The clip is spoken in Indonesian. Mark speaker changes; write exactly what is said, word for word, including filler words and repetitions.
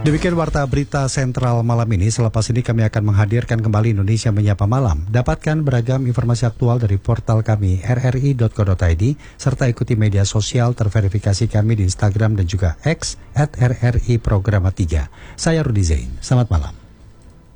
Speaker 1: Demikian warta berita sentral malam ini. Selepas ini kami akan menghadirkan kembali Indonesia Menyapa Malam. Dapatkan beragam informasi aktual dari portal kami r r i dot co dot i d serta ikuti media sosial terverifikasi kami di Instagram dan juga X at r r i programa tiga. Saya Rudi Zain. Selamat malam.